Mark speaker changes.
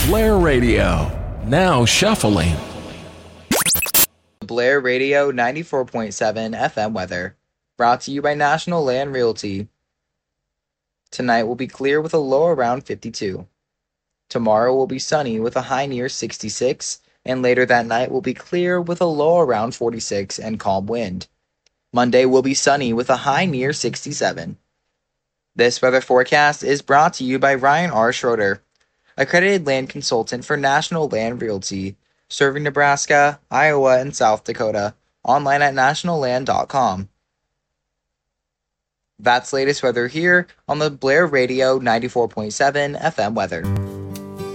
Speaker 1: Blair Radio, now shuffling.
Speaker 2: Blair Radio 94.7 FM weather, brought to you by National Land Realty. Tonight will be clear with a low around 52. Tomorrow will be sunny with a high near 66, and later that night will be clear with a low around 46 and calm wind. Monday will be sunny with a high near 67. This weather forecast is brought to you by Ryan R. Schroeder, accredited land consultant for National Land Realty, serving Nebraska, Iowa, and South Dakota, online at nationalland.com. That's latest weather here on the Blair Radio 94.7 FM weather.